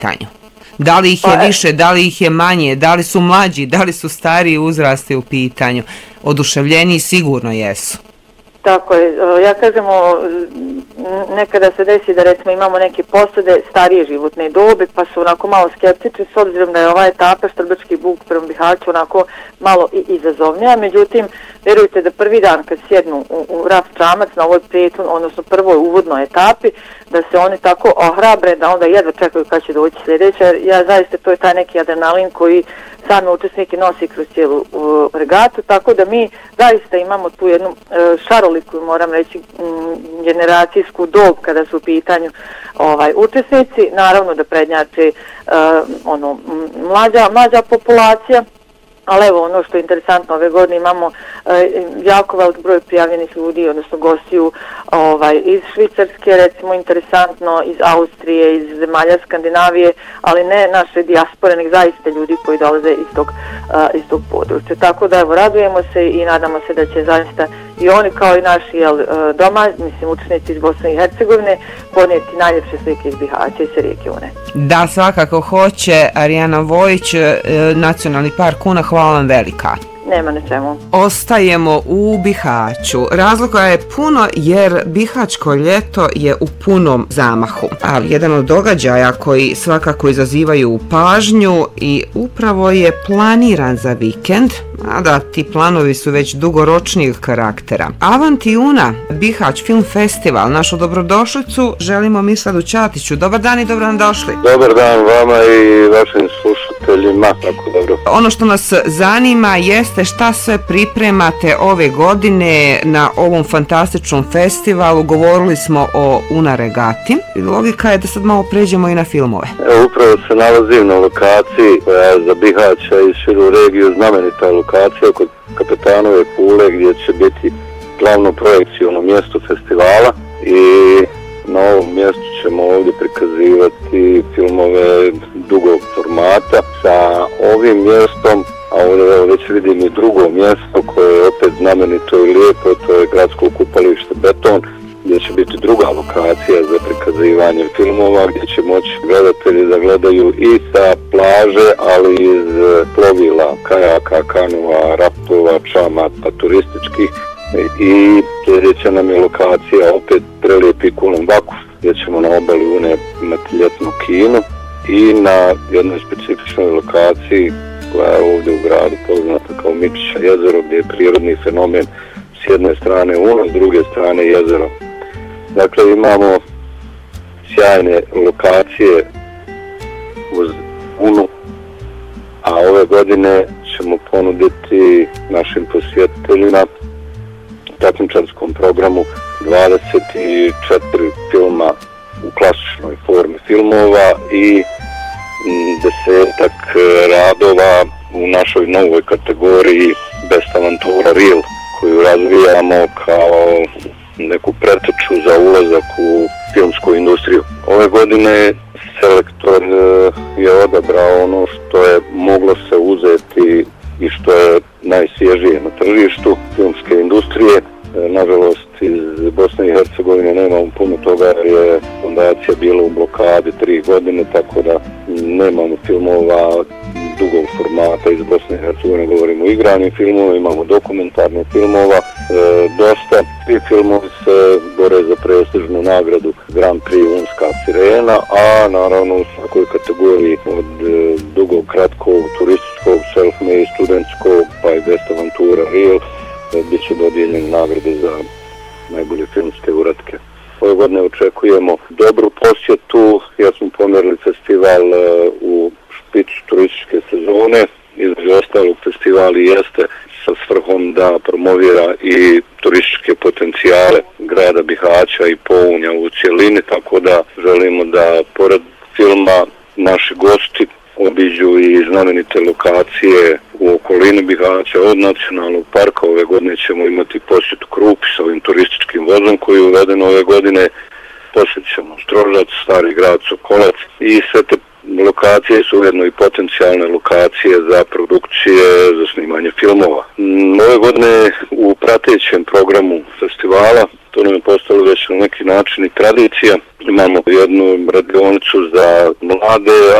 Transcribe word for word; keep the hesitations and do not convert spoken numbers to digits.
pitanju? Da li ih je više, da li ih je manje, da li su mlađi, da li su stariji uzrasti u pitanju? Oduševljeniji sigurno jesu. Tako je, ja kažemo, nekada se desi da recimo imamo neke posade starije životne dobe pa su onako malo skeptični s obzirom da je ova etapa Štrbački buk prema Bihaću onako malo i izazovnija, međutim vjerujte da prvi dan kad sjednu u, u raf čamac na ovoj prijetun, odnosno prvoj uvodnoj etapi, da se oni tako ohrabre da onda jedva čekaju kad će doći sljedeća, jer ja zaista to je taj neki adrenalin koji sami učesniki nosi kroz cijelu uh, regatu, tako da mi zaista imamo tu jednu uh, šaroliku, moram reći, um, generacijsku dob kada su u pitanju ovaj, učesnici, naravno da prednjače uh, ono, mlađa, mlađa populacija. Ali evo ono što je interesantno, ove godine imamo e, jako velik broj prijavljenih ljudi, odnosno gostiju ovaj, iz Švicarske, recimo interesantno iz Austrije, iz zemalja Skandinavije, ali ne naše dijaspore, nego zaista ljudi koji dolaze iz tog, a, iz tog područja. Tako da evo radujemo se i nadamo se da će zaista i oni kao i naši jel, doma, mislim učenici iz Bosne i Hercegovine, ponijeti najljepše slike iz Bihaća i sa rijeke Une. Da, svakako hoće. Arijana Vojić, Nacionalni park Una, hvala vam velika. Nema na čemu. Ostajemo u Bihaću. Razloga je puno jer Bihaćko ljeto je u punom zamahu. A jedan od događaja koji svakako izazivaju pažnju i upravo je planiran za vikend, a da ti planovi su već dugoročnijeg karaktera. Avanti Una, Bihać Film Festival, našu dobrodošlicu želimo Misladu Ćatiću. Dobar dan i dobro nam došli. Dobar dan vama i vašim slušateljima. Tako dobro. Ono što nas zanima jeste šta sve pripremate ove godine na ovom fantastičnom festivalu. Govorili smo o Una regati. Logika je da sad malo pređemo i na filmove. Evo, upravo se nalazim na lokaciji koja je za Bihaća i širu regiju znamenita lokacija kod Kapetanove kule gdje će biti glavno projekcijno mjesto festivala i na ovom mjestu ćemo ovdje prikazivati filmove dugog formata. Sa ovim mjestom, a ovdje već vidim i drugo mjesto koje je opet znamenito i lijepo, to je gradsko kupalište Beton, gdje će biti druga lokacija za prikazivanje filmova, gdje će moći gledatelji da gledaju i sa plaže, ali iz plovila, kajaka, kanova, raftova, čamata, turističkih. I sljedeća nam je lokacija opet prelijepi Kulen Vakuf, gdje ćemo na obali Une imati ljetnu kinu i na jednoj specifičnoj lokaciji koja je ovdje u gradu poznata kao Mičića jezero, gdje je prirodni fenomen s jedne strane Una, s druge strane jezero. Dakle, imamo sjajne lokacije uz Unu, a ove godine ćemo ponuditi našim posjetiteljima takmičarskom programu dvadeset četiri filma u klasičnoj formi filmova i desetak radova u našoj novoj kategoriji Best Aventura Reel, koju razvijamo kao neku preteču za ulazak u filmsku industriju. Ove godine selektor je odabrao ono što je moglo se uzeti i što je najsvježije na tržištu filmske industrije. Nažalost, iz Bosne i Hercegovine nemamo puno toga jer je fondacija bila u blokadi tri godine, tako da nemamo filmova dugog formata iz Bosne i Hercegovine, govorimo o igranim filmovima, imamo dokumentarnih filmova, e, dosta. Svi filmovi se bore za prestižnu nagradu Grand Prix Unska sirena, a naravno u svakoj kategoriji od e, dugog, kratkog, turističkog, self-made, studentskog, pa i Best Aventura Reel, e, bit će dodijeljene nagrade za najbolje filmske uratke. Ove godine očekujemo dobru posjetu jer smo pomjerili festival e, u špicu turističke sezone. Između ostalog, festival jeste sa svrhom da promovira i turističke potencijale grada Bihaća i Pounja u cjelini, tako da želimo da pored filma naši gosti obiđu i znamenite lokacije u okolini Bihaća. Od nacionalnog parka ove godine ćemo imati posjetu Krupi s ovim turističkim vozom koji je uveden ove godine. Posjetit ćemo Strožac, Stari grad, Sokolac i sve te lokacije su ujedno i potencijalne lokacije za produkcije, za snimanje filmova. Ove godine u pratećem programu festivala, to nam je postalo već na neki način i tradicija, imamo jednu radionicu za mlade,